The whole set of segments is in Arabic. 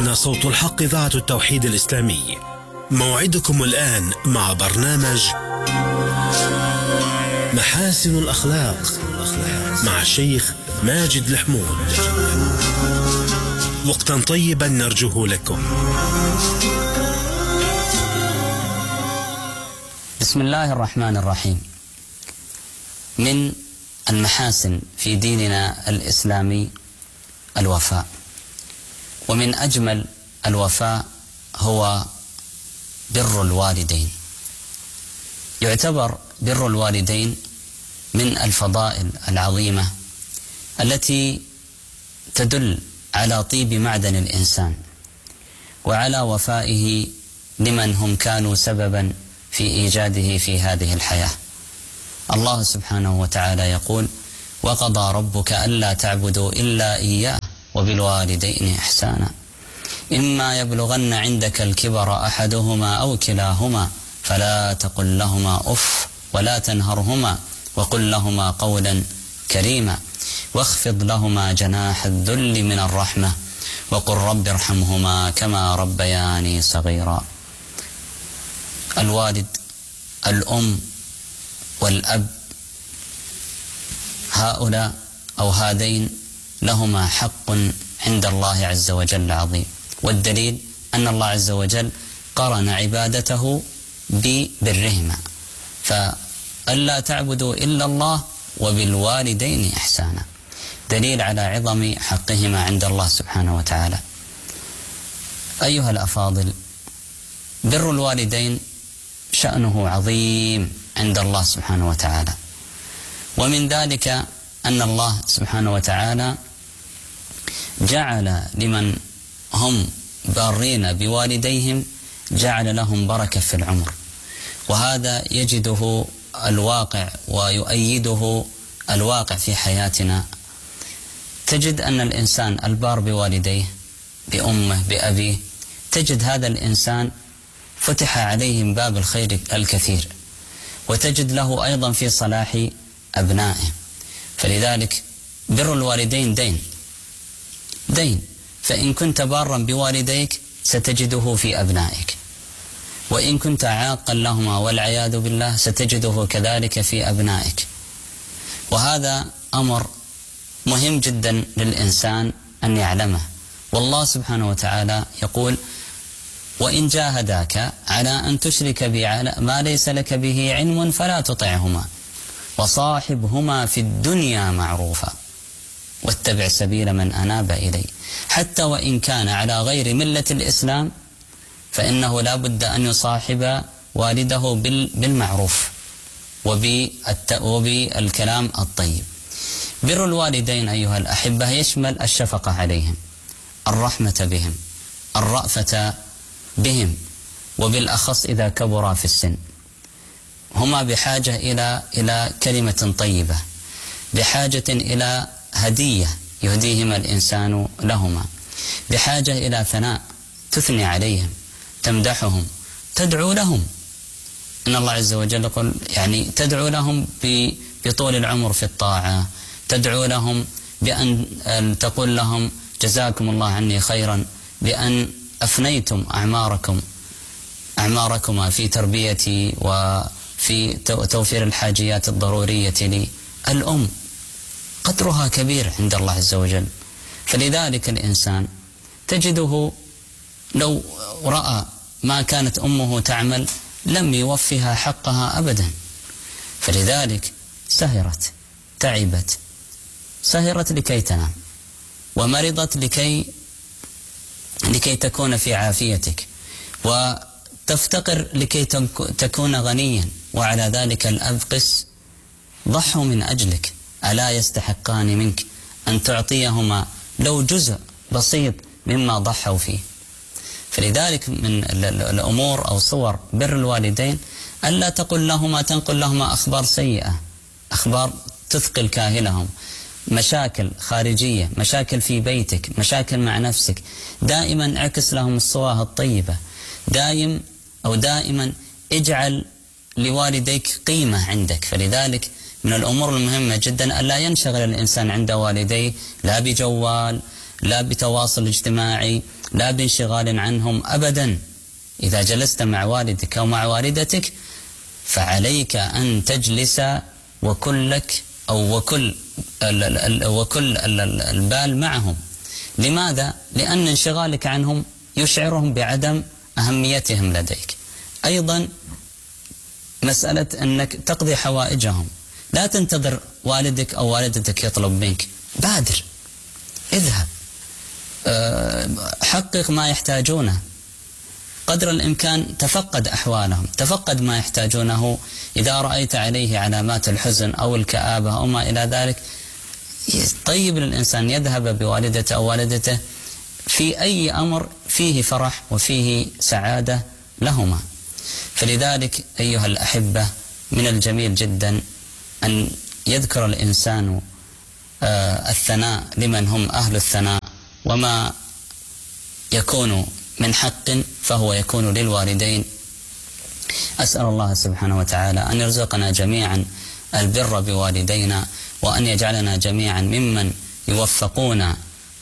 هنا صوت الحق إذاعة التوحيد الإسلامي. موعدكم الآن مع برنامج محاسن الأخلاق مع الشيخ ماجد الحمود. وقتا طيبا نرجوه لكم. بسم الله الرحمن الرحيم. من المحاسن في ديننا الإسلامي الوفاء، ومن أجمل الوفاء هو بر الوالدين. يعتبر بر الوالدين من الفضائل العظيمة التي تدل على طيب معدن الإنسان وعلى وفائه لمن هم كانوا سببا في إيجاده في هذه الحياة. الله سبحانه وتعالى يقول: وقضى ربك ألا تعبدوا إلا إياه وبالوالدين إحسانا إما يبلغن عندك الكبر أحدهما أو كلاهما فلا تقل لهما أف ولا تنهرهما وقل لهما قولا كريما واخفض لهما جناح الذل من الرحمة وقل رب ارحمهما كما ربياني صغيرا. الوالد، الأم والأب، هؤلاء أو هذين لهما حق عند الله عز وجل عظيم، والدليل أن الله عز وجل قرن عبادته ببرهما، فألا تعبدوا إلا الله وبالوالدين إحسانا، دليل على عظم حقهما عند الله سبحانه وتعالى. أيها الأفاضل، بر الوالدين شأنه عظيم عند الله سبحانه وتعالى، ومن ذلك أن الله سبحانه وتعالى جعل لمن هم بارين بوالديهم جعل لهم بركة في العمر، وهذا يجده الواقع ويؤيده الواقع في حياتنا. تجد أن الإنسان البار بوالديه، بأمه، بأبيه، تجد هذا الإنسان فتح عليهم باب الخير الكثير، وتجد له أيضا في صلاح أبنائه. فلذلك بر الوالدين دين، فإن كنت بارا بوالديك ستجده في أبنائك، وإن كنت عاقا لهما والعياذ بالله ستجده كذلك في أبنائك. وهذا أمر مهم جدا للإنسان أن يعلمه. والله سبحانه وتعالى يقول: وإن جاهداك على أن تشرك بي ما ليس لك به علم فلا تطعهما وصاحبهما في الدنيا معروفا واتبع سبيل من أناب إلي. حتى وإن كان على غير ملة الإسلام فإنه لا بد أن يصاحب والده بالمعروف وبالكلام الطيب. بر الوالدين أيها الأحبة يشمل الشفقة عليهم، الرحمة بهم، الرأفة بهم، وبالأخص إذا كبرا في السن. هما بحاجة إلى كلمة طيبة، بحاجة إلى هدية يهديهما الإنسان لهما، بحاجة إلى ثناء تثني عليهم، تمدحهم، تدعو لهم. إن الله عز وجل يقول تدعو لهم بطول العمر في الطاعة، تدعو لهم بأن تقول لهم جزاكم الله عني خيرا، بأن أفنيتم أعماركما في تربيتي وفي توفير الحاجيات الضرورية لي. الأم قدرها كبير عند الله عز وجل، فلذلك الإنسان تجده لو رأى ما كانت أمه تعمل لم يوفها حقها أبدا، فلذلك سهرت، تعبت، سهرت لكي تنام، ومرضت لكي تكون في عافيتك، وتفتقر لكي تكون غنيا، وعلى ذلك الأب قس ضحوا من أجلك، ألا يستحقان منك أن تعطيهما لو جزء بسيط مما ضحوا فيه. فلذلك من الأمور أو صور بر الوالدين ألا تنقل لهما أخبار سيئة، أخبار تثقل كاهلهم، مشاكل خارجية، مشاكل في بيتك، مشاكل مع نفسك. دائما اعكس لهم الصورة الطيبة، دائما اجعل لوالديك قيمة عندك. فلذلك من الأمور المهمة جدا ألا ينشغل الإنسان عند والديه لا بجوال لا بتواصل اجتماعي، لا بانشغال عنهم أبدا. إذا جلست مع والدك أو مع والدتك فعليك أن تجلس وكلك أو وكل البال معهم. لماذا؟ لأن انشغالك عنهم يشعرهم بعدم أهميتهم لديك. أيضا مسألة أنك تقضي حوائجهم، لا تنتظر والدك أو والدتك يطلب منك، بادر، اذهب، حقق ما يحتاجونه قدر الإمكان، تفقد أحوالهم، تفقد ما يحتاجونه. إذا رأيت عليه علامات الحزن أو الكآبة أو ما إلى ذلك، طيب للإنسان يذهب بوالدته أو والدته في أي أمر فيه فرح وفيه سعادة لهما. فلذلك أيها الأحبة، من الجميل جدا أن يذكر الإنسان الثناء لمن هم أهل الثناء، وما يكون من حق فهو يكون للوالدين. أسأل الله سبحانه وتعالى أن يرزقنا جميعا البر بوالدينا، وأن يجعلنا جميعا ممن يوفقون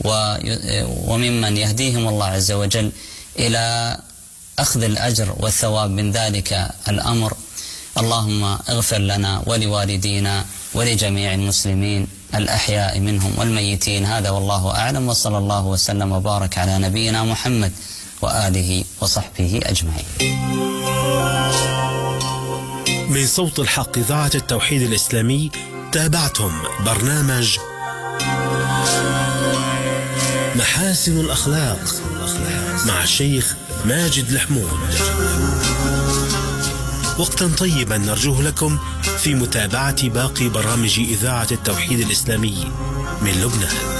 وممن يهديهم الله عز وجل إلى أخذ الأجر والثواب من ذلك الأمر. اللهم اغفر لنا ولوالدينا ولجميع المسلمين الأحياء منهم والميتين. هذا والله أعلم، وصلى الله وسلم وبارك على نبينا محمد وآله وصحبه أجمعين. من صوت الحق إذاعة التوحيد الإسلامي تابعتم برنامج محاسن الأخلاق مع الشيخ ماجد الحمود. وقتا طيبا نرجوه لكم في متابعة باقي برامج إذاعة التوحيد الإسلامي من لبنان.